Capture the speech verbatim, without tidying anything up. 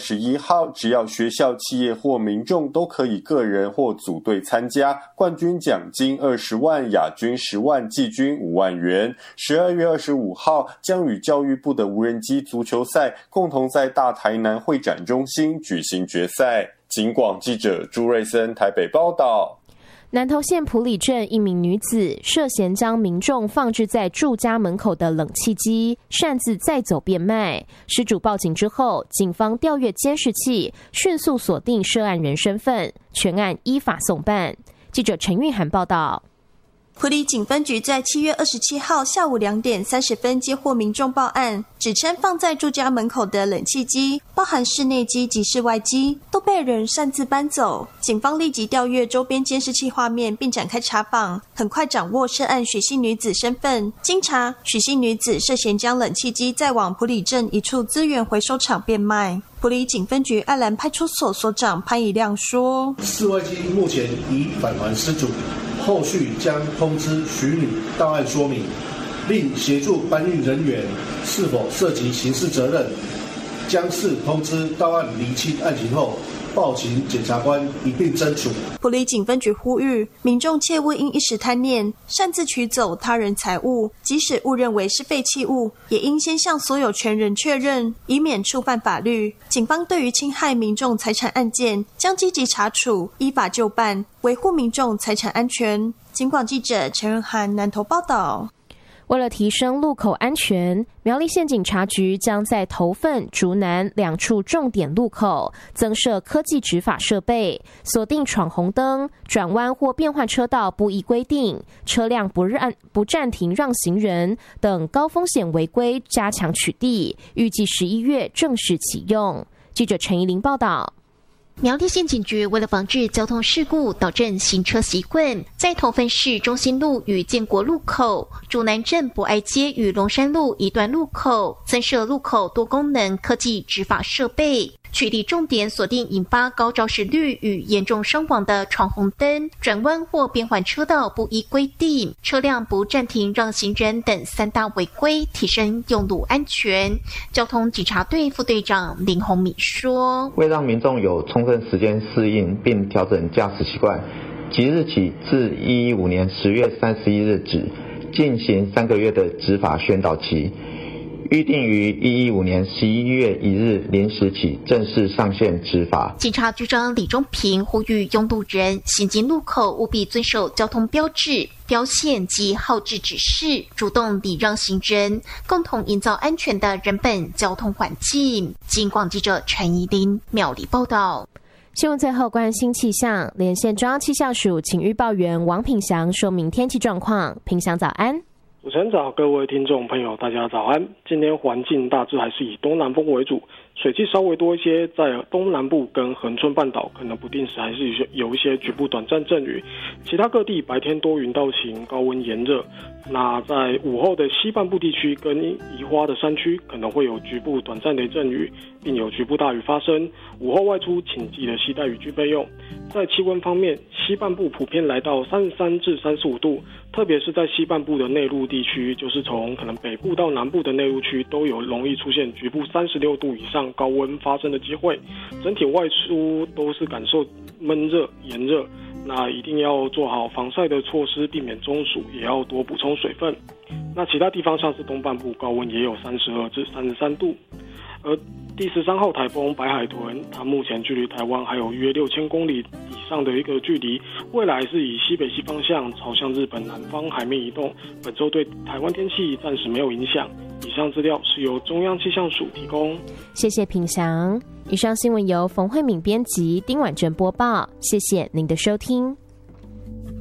十一号，只要学校、企业或民众都可以个人或组队参加，冠军奖金二十万，亚军十万，季军五万元。十二月二十五号将与教育部的无人机足球赛共同在大台南会展中心举行决赛。警广记者朱瑞森台北报道。 南投县埔里镇一名女子涉嫌将民众放置在住家门口的冷气机擅自载走变卖，失主报警之后，警方调阅监视器，迅速锁定涉案人身份，全案依法送办。记者陈玉涵报道。 埔里警分局在七月二十七号下午两点三十分接获民众报案，指称放在住家门口的冷气机，包含室内机及室外机，都被人擅自搬走。警方立即调阅周边监视器画面，并展开查访，很快掌握涉案许姓女子身份。经查，许姓女子涉嫌将冷气机载往埔里镇一处资源回收厂变卖。埔里警分局爱兰派出所所长潘以亮说： 室外机目前已返还失主，后续将通知许女到案说明，另协助搬运人员是否涉及刑事责任，将视通知到案厘清案情后，报请检察官一并侦处。 埔里警分局呼吁民众切勿因一时贪念擅自取走他人财物，即使误认为是废弃物，也应先向所有权人确认，以免触犯法律。警方对于侵害民众财产案件将积极查处，依法就办，维护民众财产安全。警广记者陈仁涵南投报道。 为了提升路口安全，苗栗县警察局将在头份、竹南两处重点路口增设科技执法设备，锁定闯红灯、转弯或变换车道不依规定、车辆不让不暂停让行人等高风险违规，加强取缔。预计十一月正式启用。记者陈怡玲报道。 苗栗县警局为了防治交通事故，导正行车习惯，在头份市中心路与建国路口、竹南镇博爱街与龙山路一段路口增设路口多功能科技执法设备，取缔重点锁定引发高肇事率与严重伤亡的闯红灯、转弯或变换车道不依规定、车辆不暂停让行人等三大违规，提升用路安全。交通警察队副队长林宏敏说： 为让民众有充分时间适应并调整驾驶习惯，即日起至一百一十五年十月三十一日止进行三个月的执法宣导期，预定于一百一十五年十一月一日零时起正式上线执法。 警察局长李中平呼吁拥路人行经路口务必遵守交通标志、标线及号志指示，主动礼让行人，共同营造安全的人本交通环境。警广记者陈怡琳苗栗报道。 新闻最后关心气象，连线中央气象署请预报员王品祥说明天气状况。品祥早安。 主持人早，各位听众朋友大家早安。今天环境大致还是以东南风为主，水汽稍微多一些，在东南部跟恒春半岛可能不定时还是有一些局部短暂阵雨，其他各地白天多云到晴，高温炎热。那在午后的西半部地区跟宜花的山区可能会有局部短暂的阵雨，并有局部大雨发生。午后外出请记得携带雨具备用。在气温方面，西半部普遍来到三十三至三十五度，特别是在西半部的内陆地区，就是从可能北部到南部的内陆区都有容易出现局部三十六度以上高温发生的机会。整体外出都是感受闷热炎热，那一定要做好防晒的措施，避免中暑，也要多补充水分。那其他地方像是东半部高温也有三十二至三十三度。而第十三号台风白海豚，它目前距离台湾还有约六千公里以上的一个距离，未来是以西北西方向朝向日本南方海面移动，本周对台湾天气暂时没有影响。以上资料是由中央气象署提供。 谢谢品祥。以上新闻由冯慧敏编辑，丁婉珍播报。谢谢您的收听。